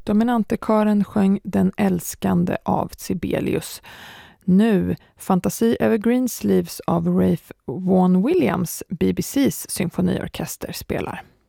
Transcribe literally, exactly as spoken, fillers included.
dominantekören sjöng Den älskande av Sibelius. Nu Fantasy över Greensleeves av Ralph Vaughan Williams, B B C:s symfoniorkester, spelar.